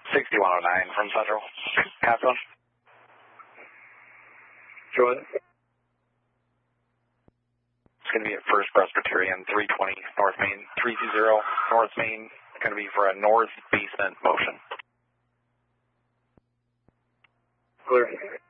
6109 from Central. Pass on. Join. It's going to be at First Presbyterian, 320 North Main, 320 North Main. It's going to be for a north basement motion. Clear.